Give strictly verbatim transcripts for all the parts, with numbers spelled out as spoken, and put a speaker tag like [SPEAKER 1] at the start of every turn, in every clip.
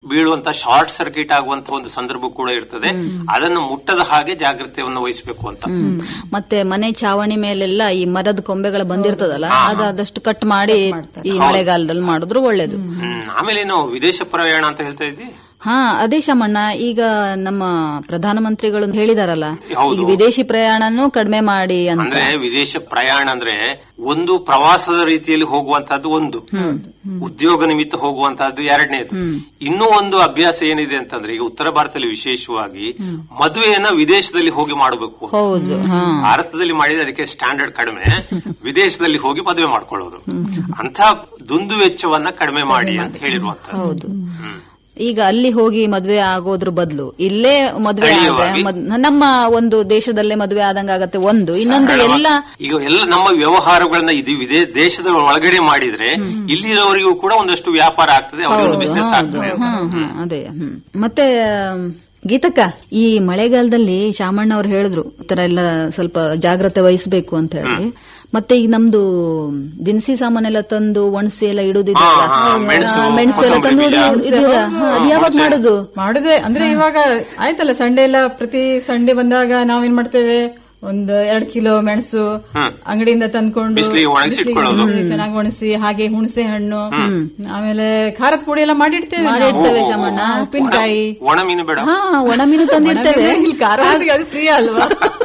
[SPEAKER 1] ಬೀಳುವಂತ short circuit ಆಗುವಂತ ಒಂದು ಸಂದರ್ಭ ಕೂಡ ಇರ್ತದೆ. ಅದನ್ನು ಮುಟ್ಟದ ಹಾಗೆ ಜಾಗ್ರತೆಯನ್ನು ವಹಿಸಬೇಕು ಅಂತ.
[SPEAKER 2] ಮತ್ತೆ ಮನೆ ಚಾವಣಿ ಮೇಲೆಲ್ಲ ಈ ಮರದ ಕೊಂಬೆಗಳು ಬಂದಿರ್ತದಲ್ಲ, ಅದಾದಷ್ಟು ಕಟ್ ಮಾಡಿ ಈ ಮಳೆಗಾಲದಲ್ಲಿ ಮಾಡಿದ್ರು ಒಳ್ಳೇದು.
[SPEAKER 1] ಆಮೇಲೆ ನಾವು ವಿದೇಶ ಪ್ರಯಾಣ ಅಂತ ಹೇಳ್ತಾ ಇದ್ವಿ.
[SPEAKER 2] ಹಾ, ಅದೇ ಶಮಣ್ಣ, ಈಗ ನಮ್ಮ ಪ್ರಧಾನಮಂತ್ರಿಗಳು ಹೇಳಿದಾರಲ್ಲ, ಈಗ ವಿದೇಶಿ ಪ್ರಯಾಣನೂ ಕಡಿಮೆ ಮಾಡಿ ಅಂತ.
[SPEAKER 1] ಅಂದ್ರೆ ವಿದೇಶ ಪ್ರಯಾಣ ಅಂದ್ರೆ ಒಂದು ಪ್ರವಾಸದ ರೀತಿಯಲ್ಲಿ ಹೋಗುವಂತಹದ್ದು ಒಂದು, ಉದ್ಯೋಗ ನಿಮಿತ್ತ ಹೋಗುವಂತಹದ್ದು ಎರಡನೇದು. ಇನ್ನೂ ಒಂದು ಅಭ್ಯಾಸ ಏನಿದೆ ಅಂತಂದ್ರೆ, ಈಗ ಉತ್ತರ ಭಾರತದಲ್ಲಿ ವಿಶೇಷವಾಗಿ ಮದುವೆಯನ್ನ ವಿದೇಶದಲ್ಲಿ ಹೋಗಿ ಮಾಡಬೇಕು. ಭಾರತದಲ್ಲಿ ಮಾಡಿದ್ರೆ ಅದಕ್ಕೆ ಸ್ಟ್ಯಾಂಡರ್ಡ್ ಕಡಿಮೆ, ವಿದೇಶದಲ್ಲಿ ಹೋಗಿ ಮದುವೆ ಮಾಡ್ಕೊಳ್ಳೋದು. ಅಂತ ದುಂದು ವೆಚ್ಚವನ್ನ ಕಡಿಮೆ ಮಾಡಿ ಅಂತ ಹೇಳಿರುವಂತದ್ದು.
[SPEAKER 2] ಈಗ ಅಲ್ಲಿ ಹೋಗಿ ಮದ್ವೆ ಆಗೋದ್ರ ಬದಲು ಇಲ್ಲೇ ಮದ್ವೆ ನಮ್ಮ ಒಂದು ದೇಶದಲ್ಲೇ ಮದ್ವೆ ಆದಂಗ ಆಗತ್ತೆ. ಒಂದು ಇನ್ನೊಂದು ಎಲ್ಲ
[SPEAKER 1] ಈಗ ಎಲ್ಲ ನಮ್ಮ ವ್ಯವಹಾರಗಳನ್ನ ಇದು ಇದೇ ದೇಶದ ಒಳಗಡೆ ಮಾಡಿದ್ರೆ ಇಲ್ಲಿರೋರಿಗೂ ಕೂಡ ಒಂದಷ್ಟು ವ್ಯಾಪಾರ ಆಗ್ತದೆ, ಅವರಿಗೆ ಬಿಸಿನೆಸ್ ಆಗ್ತದೆ.
[SPEAKER 2] ಅದೇ. ಮತ್ತೆ ಗೀತಕ್ಕ, ಈ ಮಳೆಗಾಲದಲ್ಲಿ ಶಾಮಣ್ಣ ಅವ್ರು ಹೇಳಿದ್ರು ಈ ತರ ಎಲ್ಲ ಸ್ವಲ್ಪ ಜಾಗ್ರತೆ ವಹಿಸಬೇಕು ಅಂತ ಹೇಳಿ. ಮತ್ತೆ ಈಗ ನಮ್ದು ದಿನಸಿ ಸಾಮಾನೆಲ್ಲ ತಂದು ಒಣಸಿ ಎಲ್ಲ ಇಡುದಿಲ್ಲ, ಮೆಣಸು ಎಲ್ಲ ತಂದು ಅದು ಯಾವಾಗ ಮಾಡುದು
[SPEAKER 3] ಮಾಡುದೇ ಅಂದ್ರೆ ಇವಾಗ ಆಯ್ತಲ್ಲ, ಸಂಡೆ ಎಲ್ಲ ಪ್ರತಿ ಸಂಡೆ ಬಂದಾಗ ನಾವೇನ್ ಮಾಡ್ತೇವೆ, ಒಂದು ಎರಡ್ ಕಿಲೋ ಮೆಣಸು ಅಂಗಡಿಯಿಂದ ತಂದ್ಕೊಂಡು ಚೆನ್ನಾಗಿ ಒಣಸಿ, ಹಾಗೆ ಹುಣಸೆ ಹಣ್ಣು, ಆಮೇಲೆ ಖಾರದ ಪುಡಿ ಎಲ್ಲ ಮಾಡಿಡ್ತೇವೆ
[SPEAKER 2] ಮಾಡಿಡ್ತೇವೆ ಶಾಮಣ್ಣ.
[SPEAKER 3] ಉಪ್ಪಿನಕಾಯಿ,
[SPEAKER 1] ಒಣ ಮೀನು ಬೇಡ,
[SPEAKER 2] ಹಾ ಒಣ ಮೀನು ತಂದಿಡ್ತೇವೆ.
[SPEAKER 3] ಖಾರ ಅದು ಪ್ರಿಯ ಅಲ್ವಾ,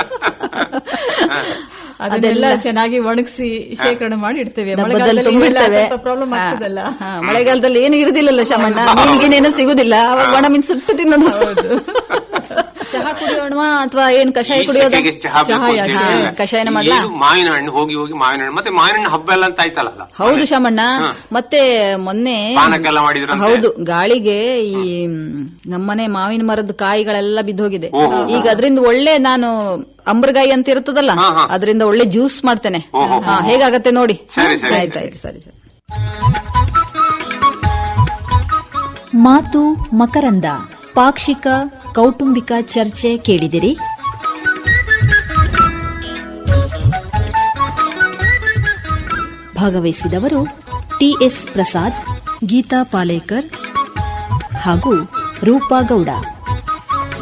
[SPEAKER 3] ಅದೆಲ್ಲ ಚೆನ್ನಾಗಿ ಒಣಗಿಸಿ ಶೇಖರಣೆ ಮಾಡಿ ಇಡ್ತೇವೆ. ಪ್ರಾಬ್ಲಮ್ ಆಗ್ತದಲ್ಲ,
[SPEAKER 2] ಮಳೆಗಾಲದಲ್ಲಿ ಏನು ಇರುದಿಲ್ಲಲ್ಲ ಶಾಮಣ್ಣ, ಮೀನಿಗೇನೇನೋ ಸಿಗುದಿಲ್ಲ, ಅವಾಗ ಒಣ ಮೀನು ಸುಟ್ಟು ತಿನ್ನೋದು. ಚಹಾ ಕುಡಿಯೋಣ ಅಥವಾ ಏನ್ ಕಷಾಯ ಕುಡಿಯೋದು? ಕಷಾಯನ ಮಾಡ್ಲಾ?
[SPEAKER 1] ಮಾವಿನ ಹಣ್ಣು ಹೋಗಿ ಹೋಗಿ ಮಾವಿನ ಹಣ್ಣು, ಮತ್ತೆ ಮಾವಿನ ಹಣ್ಣು ಹಬ್ಬ ಎಲ್ಲ ಅಂತ ಆಯ್ತಲ್ಲ.
[SPEAKER 2] ಹೌದು ಶಾಮಣ್ಣ. ಮತ್ತೆ ಮೊನ್ನೆ ಹೌದು, ಗಾಳಿಗೆ ಈ ನಮ್ಮನೆ ಮಾವಿನ ಮರದ ಕಾಯಿಗಳೆಲ್ಲ ಬಿದ್ದೋಗಿದೆ. ಈಗ ಅದರಿಂದ ಒಳ್ಳೆ ನಾನು ಅಂಬರ್ಗಾಯಿ ಅಂತ ಇರ್ತದಲ್ಲ, ಅದರಿಂದ ಒಳ್ಳೆ ಜ್ಯೂಸ್ ಮಾಡ್ತೇನೆ. ಹೇಗಾಗತ್ತೆ ನೋಡಿ. ಆಯ್ತಾಯ್ತು, ಸರಿ ಸರಿ.
[SPEAKER 4] ಮಾತು ಮಕರಂದ, ಪಾಕ್ಷಿಕ ಕೌಟುಂಬಿಕ ಚರ್ಚೆ ಕೇಳಿದಿರಿ. ಭಾಗವಹಿಸಿದವರು ಟಿಎಸ್ ಪ್ರಸಾದ್, ಗೀತಾ ಪಾಲೇಕರ್ ಹಾಗೂ ರೂಪಾ ಗೌಡ.